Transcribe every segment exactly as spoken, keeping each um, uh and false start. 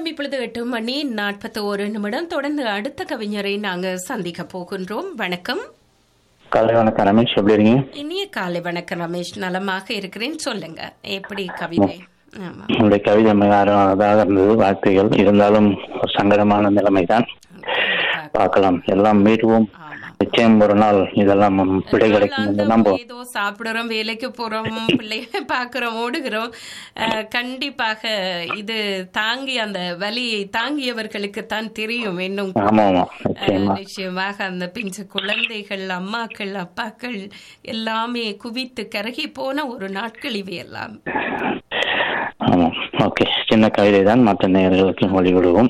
நேரம் இப்பொழுது எட்டு மணி நாற்பத்தி ஒரு நிமிடம். தொடர்ந்து அடுத்த கவிஞரை நாங்க சந்திக்க போகின்றோம். வணக்கம். காலை வணக்கம் ரமேஷ், எப்படி இருக்கீங்க? இனிய காலை வணக்கம் ரமேஷ், நலமாக இருக்கிறேன். சொல்லுங்க, எப்படி கவிதை? ஆமா, உங்களுடைய கவிதை மிக அழகாக இருந்தது, வாழ்த்துகள். இருந்தாலும் ஒரு சங்கடமான நிலைமைதான். பார்க்கலாம், எல்லாம் மீறுவோம். நிச்சயம் ஒரு நாள் இதெல்லாம் விடை கிடைக்கும். நம்ம ஏதோ சாப்பிடுறோம், வேலைக்கு போறோம், பிள்ளைகளை பாக்குறோம், ஓடுகிறோம். கண்டிப்பாக இது தாங்கி அந்த வலியை தாங்கியவர்களுக்கு தான் தெரியும். இன்னும் நிச்சயமாக அந்த பிஞ்சு குழந்தைகள், அம்மாக்கள், அப்பாக்கள் எல்லாமே குவித்து கருகி போன ஒரு நாட்கள் இவை எல்லாம். ஆமா, ஓகே. சின்ன கவிதை தான், மற்ற நேயர்களுக்கு மொழி விடுவோம்.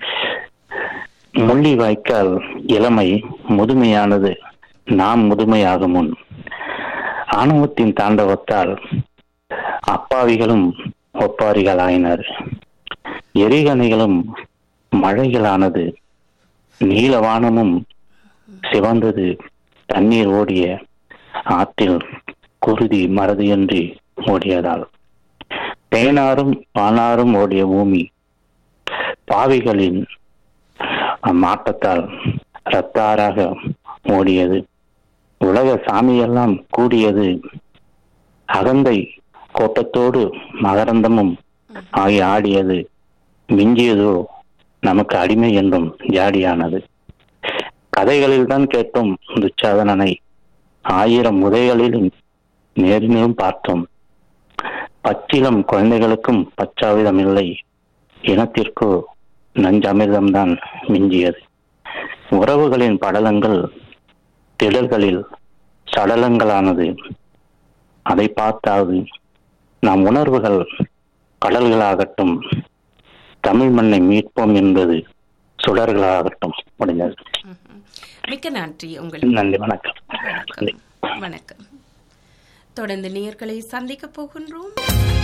முள்ளி வாய்க்கால் இளமை முதுமையானது நாம் முதுமையாகும் முன். ஆணவத்தின் தாண்டவத்தால் அப்பாவிகளும் ஒப்பாரிகள் ஆயினர். எரிகணைகளும் மழைகளானது. நீலவானமும் சிவந்தது. தண்ணீர் ஓடிய ஆற்றில் குருதி மறதியின்றி ஓடியதால் தேனாரும் பானாரும் ஓடிய பூமி பாவிகளின் மாட்டத்தால் ரத்தாராக ஓடியது. உலக சாமியெல்லாம் கூடியது. அகந்தை கோட்டத்தோடு மகரந்தமும் ஆகி ஆடியது. மிஞ்சியதோ நமக்கு அடிமை என்றும் ஜாடியானது. கதைகளில் தான் கேட்டோம் துச்சாதனனை, ஆயிரம் உதைகளிலும் நேரிலும் பார்த்தோம். பச்சிலம் குழந்தைகளுக்கும் பச்சாவிதம் இல்லை, இனத்திற்கோ நஞ்சமிர்தம்தான் மிஞ்சியது. உறவுகளின் படலங்கள் திடல்களில் சடலங்களானது. அதை பார்த்தாவது நம் உணர்வுகள் கடல்களாகட்டும், தமிழ் மண்ணை மீட்போம் என்பது சுடர்களாகட்டும். முடிஞ்சது. மிக்க நன்றி உங்களுக்கு. நன்றி, வணக்கம். வணக்கம். தொடர்ந்து நேயர்களை சந்திக்க போகின்றோம்.